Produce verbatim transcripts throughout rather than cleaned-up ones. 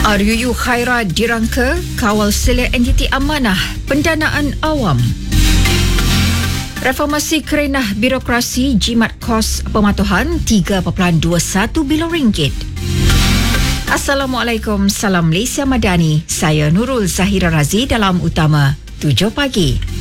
R U U Khairat dirangka kawal selia entiti amanah pendanaan awam. Reformasi kerenah birokrasi jimat kos pematuhan tiga perpuluhan dua satu bilion ringgit. Assalamualaikum, salam Malaysia Madani. Saya Nurul Zahira Razi dalam Utama tujuh pagi.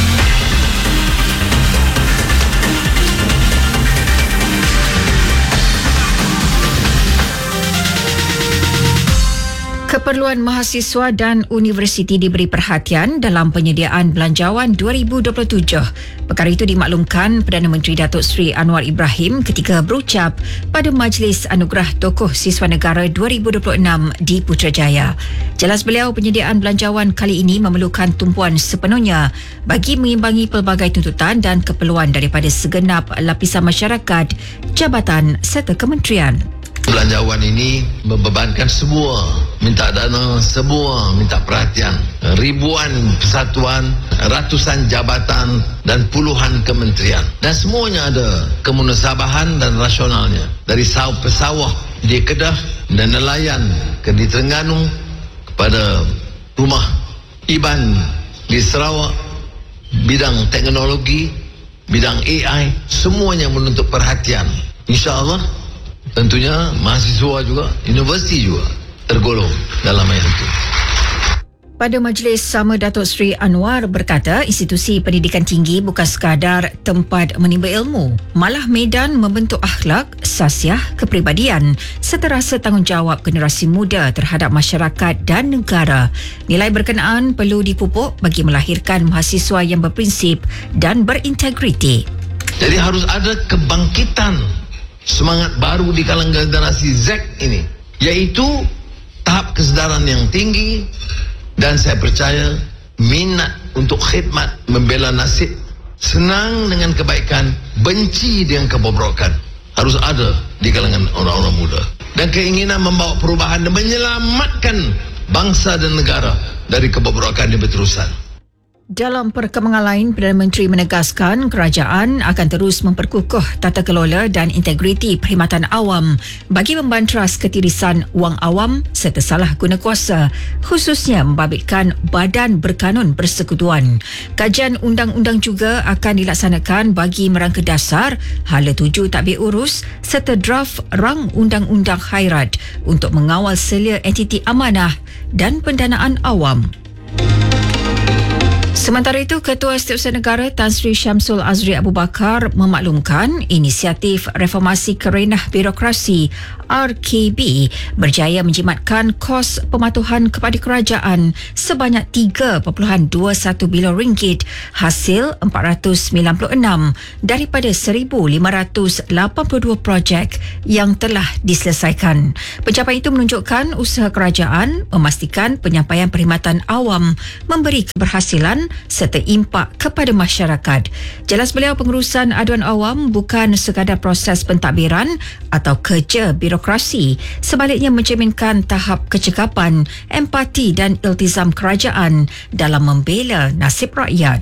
Keperluan mahasiswa dan universiti diberi perhatian dalam penyediaan belanjawan dua ribu dua puluh tujuh. Perkara itu dimaklumkan Perdana Menteri Datuk Seri Anwar Ibrahim ketika berucap pada Majlis Anugerah Tokoh Siswa Negara dua ribu dua puluh enam di Putrajaya. Jelas beliau, penyediaan belanjawan kali ini memerlukan tumpuan sepenuhnya bagi mengimbangi pelbagai tuntutan dan keperluan daripada segenap lapisan masyarakat, jabatan serta kementerian. Belanjawan ini membebankan semua, minta dana, semua minta perhatian. Ribuan persatuan, ratusan jabatan dan puluhan kementerian. Dan semuanya ada kemunasabahan dan rasionalnya. Dari sawah pesawah di Kedah dan nelayan ke di Terengganu kepada rumah Iban di Sarawak, bidang teknologi, bidang A I, semuanya menuntut perhatian. InsyaAllah tentunya mahasiswa juga, universiti juga tergolong dalam ayat itu. Pada majlis sama, Datuk Seri Anwar berkata institusi pendidikan tinggi bukan sekadar tempat menimba ilmu, malah medan membentuk akhlak, sasiah, kepribadian serta rasa tanggungjawab generasi muda terhadap masyarakat dan negara. Nilai berkenaan perlu dipupuk bagi melahirkan mahasiswa yang berprinsip dan berintegriti. Jadi harus ada kebangkitan semangat baru di kalangan generasi Z ini, iaitu tahap kesedaran yang tinggi dan saya percaya minat untuk khidmat, membela nasib, senang dengan kebaikan, benci dengan kebobrokan harus ada di kalangan orang-orang muda, dan keinginan membawa perubahan dan menyelamatkan bangsa dan negara dari kebobrokan yang berterusan. Dalam perkembangan lain, Perdana Menteri menegaskan kerajaan akan terus memperkukuh tata kelola dan integriti perkhidmatan awam bagi membantras ketirisan wang awam serta salah guna kuasa, khususnya membabitkan Badan Berkanun Persekutuan. Kajian undang-undang juga akan dilaksanakan bagi merangka dasar, hala tuju tadbir urus serta draft rang undang-undang khairat untuk mengawal selia entiti amanah dan pendanaan awam. Sementara itu, Ketua Setiausaha Negara Tan Sri Syamsul Azri Abu Bakar memaklumkan inisiatif reformasi kerenah birokrasi R K B berjaya menjimatkan kos pematuhan kepada kerajaan sebanyak tiga perpuluhan dua satu bilion ringgit hasil empat ratus sembilan puluh enam daripada seribu lima ratus lapan puluh dua projek yang telah diselesaikan. Pencapaian itu menunjukkan usaha kerajaan memastikan penyampaian perkhidmatan awam memberi keberhasilan serta impak kepada masyarakat. Jelas beliau, pengurusan aduan awam bukan sekadar proses pentadbiran atau kerja birokrasi, sebaliknya mencerminkan tahap kecekapan, empati dan iltizam kerajaan dalam membela nasib rakyat.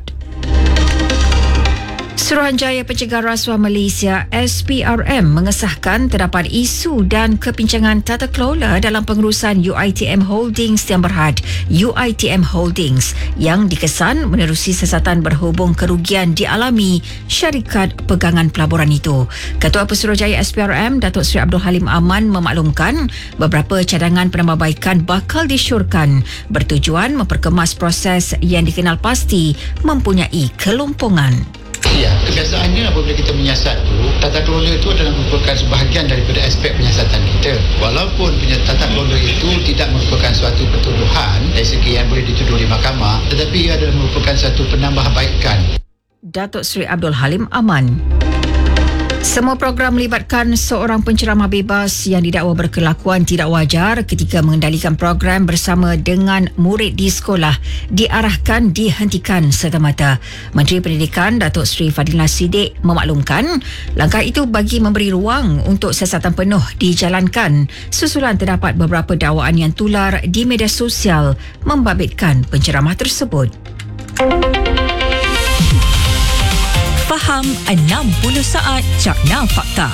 Suruhanjaya Pencegahan Rasuah Malaysia S P R M mengesahkan terdapat isu dan kepincangan tata kelola dalam pengurusan U I T M Holdings yang berhad U I T M Holdings yang dikesan menerusi siasatan berhubung kerugian dialami syarikat pegangan pelaburan itu. Ketua Pesuruhjaya S P R M Datuk Seri Abdul Halim Aman memaklumkan beberapa cadangan penambahbaikan bakal disyorkan bertujuan memperkemas proses yang dikenal pasti mempunyai kelompongan. Ya, kebiasaannya apabila kita menyiasat itu, tata kelola itu adalah merupakan sebahagian daripada aspek penyiasatan kita. Walaupun tata kelola itu tidak merupakan suatu pertuduhan dari segi yang boleh dituduh di mahkamah, tetapi ia adalah merupakan satu penambahbaikan. Datuk Seri Abdul Halim Aman. Semua program melibatkan seorang penceramah bebas yang didakwa berkelakuan tidak wajar ketika mengendalikan program bersama dengan murid di sekolah diarahkan dihentikan serta-merta. Menteri Pendidikan Datuk Seri Fadilah Siddiq memaklumkan langkah itu bagi memberi ruang untuk siasatan penuh dijalankan susulan terdapat beberapa dakwaan yang tular di media sosial membabitkan penceramah tersebut. Faham enam puluh saat Cakna Fakta.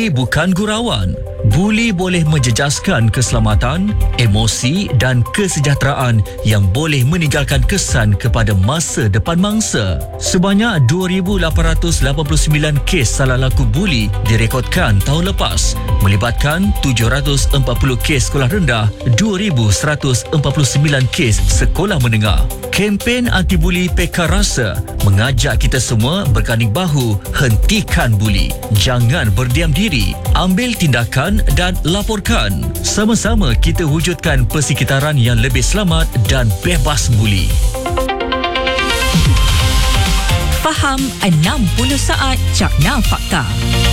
Buli bukan gurauan. Buli boleh menjejaskan keselamatan, emosi dan kesejahteraan yang boleh meninggalkan kesan kepada masa depan mangsa. Sebanyak dua ribu lapan ratus lapan puluh sembilan kes salah laku buli direkodkan tahun lepas, melibatkan tujuh ratus empat puluh kes sekolah rendah, dua ribu seratus empat puluh sembilan kes sekolah menengah. Kempen anti-buli Pekar Rasa mengajak kita semua berganding bahu hentikan buli. Jangan berdiam diri, ambil tindakan dan laporkan. Sama-sama kita wujudkan persekitaran yang lebih selamat dan bebas buli. Faham enam puluh saat Cakna Fakta.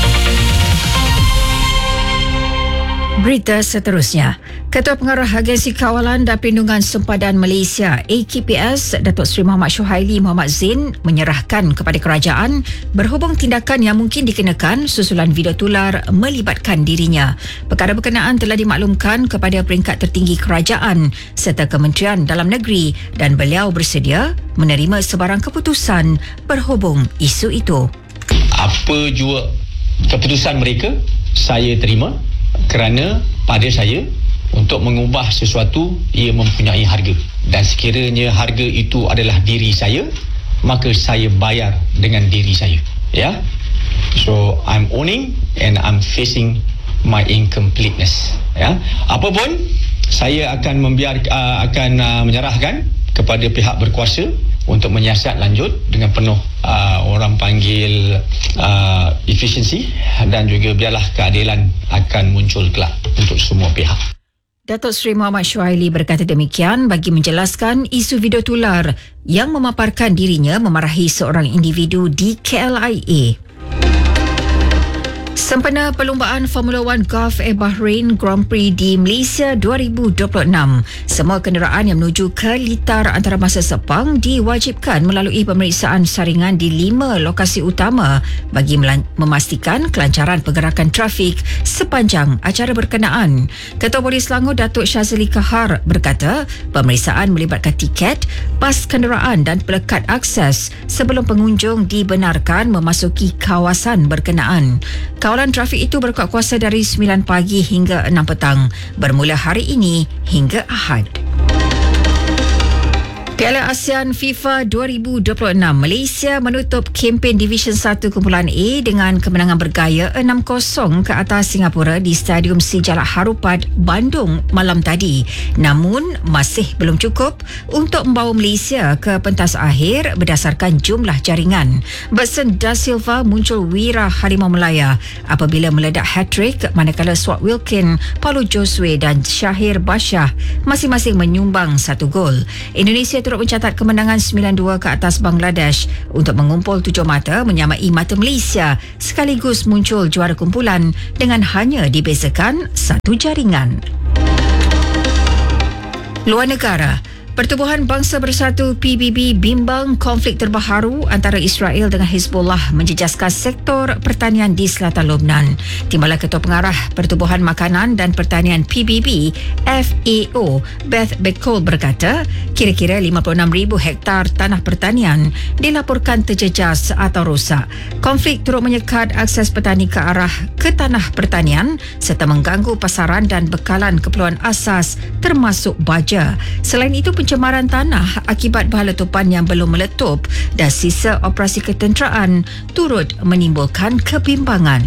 Berita seterusnya. Ketua Pengarah Agensi Kawalan dan Perlindungan Sempadan Malaysia A K P S, Datuk Seri Muhammad Syuhaili Muhammad Zain menyerahkan kepada kerajaan berhubung tindakan yang mungkin dikenakan susulan video tular melibatkan dirinya. Perkara berkenaan telah dimaklumkan kepada peringkat tertinggi kerajaan serta Kementerian Dalam Negeri dan beliau bersedia menerima sebarang keputusan berhubung isu itu. Apa jua keputusan mereka saya terima, kerana pada saya untuk mengubah sesuatu ia mempunyai harga, dan sekiranya harga itu adalah diri saya, maka saya bayar dengan diri saya, ya. So I'm owning and I'm facing my incompleteness, ya. Apapun saya akan membiar uh, akan uh, menyerahkan kepada pihak berkuasa untuk menyiasat lanjut dengan penuh uh, orang panggil uh, efisiensi, dan juga biarlah keadilan akan muncul kelak untuk semua pihak. Datuk Seri Muhammad Syuhaili berkata demikian bagi menjelaskan isu video tular yang memaparkan dirinya memarahi seorang individu di K L I A. Sempena perlumbaan Formula One Gulf Air Bahrain Grand Prix di Malaysia dua ribu dua puluh enam, semua kenderaan yang menuju ke litar antarabangsa Sepang diwajibkan melalui pemeriksaan saringan di lima lokasi utama bagi memastikan kelancaran pergerakan trafik sepanjang acara berkenaan. Ketua Polis Selangor Datuk Syazali Kahar berkata pemeriksaan melibatkan tiket, pas kenderaan dan pelekat akses sebelum pengunjung dibenarkan memasuki kawasan berkenaan. Kawalan trafik itu berkuat kuasa dari sembilan pagi hingga enam petang, bermula hari ini hingga Ahad. Piala ASEAN FIFA dua ribu dua puluh enam, Malaysia menutup kempen Division satu Kumpulan A dengan kemenangan bergaya enam kosong ke atas Singapura di Stadium Sijalak Harupat, Bandung malam tadi. Namun, masih belum cukup untuk membawa Malaysia ke pentas akhir berdasarkan jumlah jaringan. Bersen Da Silva muncul wira Harimau Melaya apabila meledak hat-trick, manakala Swat Wilkin, Paulo Josue dan Syahir Bashah masing-masing menyumbang satu gol. Indonesia turut mencatat kemenangan sembilan dua ke atas Bangladesh untuk mengumpul tujuh mata menyamai mata Malaysia, sekaligus muncul juara kumpulan dengan hanya dibezakan satu jaringan. Luar negara. Pertubuhan Bangsa Bersatu P B B bimbang konflik terbaharu antara Israel dengan Hezbollah menjejaskan sektor pertanian di selatan Lebanon. Timbalan Ketua Pengarah Pertubuhan Makanan dan Pertanian P B B F A O Beth Bekol berkata kira-kira lima puluh enam ribu hektar tanah pertanian dilaporkan terjejas atau rosak. Konflik turut menyekat akses petani ke arah ke tanah pertanian serta mengganggu pasaran dan bekalan keperluan asas termasuk baja. Selain itu, pencemaran tanah akibat bahan letupan yang belum meletup dan sisa operasi ketenteraan turut menimbulkan kebimbangan.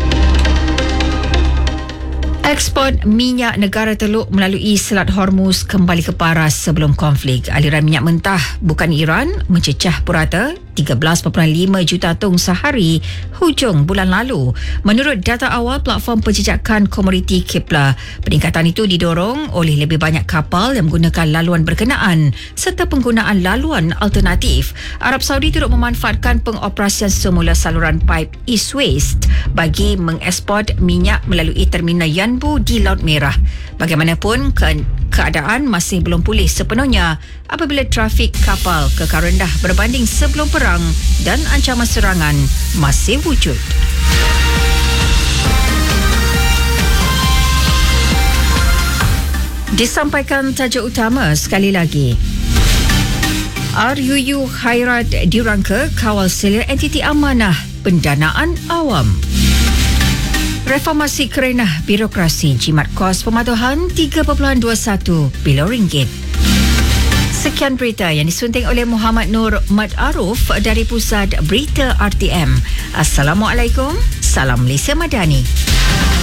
Ekspor minyak negara Teluk melalui Selat Hormuz kembali ke paras sebelum konflik. Aliran minyak mentah bukan Iran mencecah purata tiga belas perpuluhan lima juta tong sehari hujung bulan lalu. Menurut data awal platform penjejakan komoditi Kepler, peningkatan itu didorong oleh lebih banyak kapal yang menggunakan laluan berkenaan serta penggunaan laluan alternatif. Arab Saudi turut memanfaatkan pengoperasian semula saluran pipe East West bagi mengekspor minyak melalui terminal Yanbu di Laut Merah. Bagaimanapun, ke- keadaan masih belum pulih sepenuhnya apabila trafik kapal kekal rendah berbanding sebelum perang dan ancaman serangan masih wujud. Disampaikan tajuk utama sekali lagi. R U U Khairat dirangka kawal selia entiti amanah pendanaan awam. Reformasi kerenah birokrasi jimat kos pematuhan tiga perpuluhan dua satu bilion ringgit. Sekian berita yang disunting oleh Muhammad Nur Mat Aruf dari Pusat Berita R T M. Assalamualaikum. Salam Malaysia Madani.